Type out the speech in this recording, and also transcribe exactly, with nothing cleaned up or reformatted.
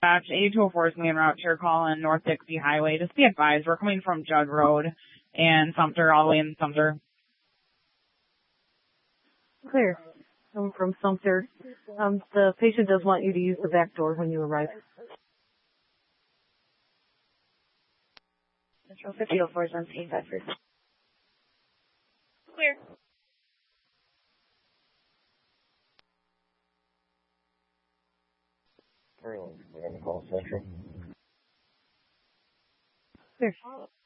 Dispatch, eight two oh four is main route to your call on North Dixie Highway. Just be advised, we're coming from Judd Road and Sumter, all the way in Sumter. Clear. I'm from Sumter. Um, the patient does want you to use the back door when you arrive. Central fifty oh four is on Saint Bedford. Clear. We're going to call Central. Clear.